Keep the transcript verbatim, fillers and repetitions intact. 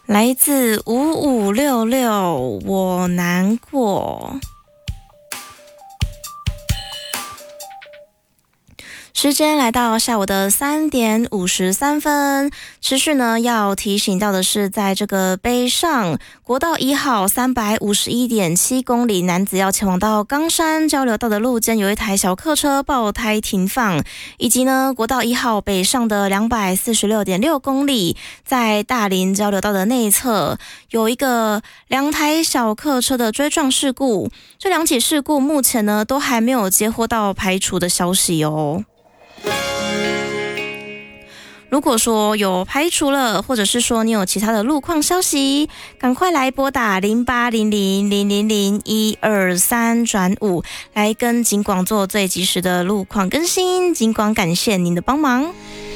来自五五六六，我难过。时间来到下午的三点五十三分，持续呢要提醒到的是，在这个北上国道一号三百五十一点七公里，男子要前往到冈山交流道的路间，有一台小客车爆胎停放，以及呢国道一号北上的两百四十六点六公里，在大林交流道的内侧有一个两台小客车的追撞事故，这两起事故目前呢都还没有接获到排除的消息哦。如果说有排除了，或者是说你有其他的路况消息，赶快来拨打零八零零零零零一二三转五来跟警广做最及时的路况更新。警广感谢您的帮忙。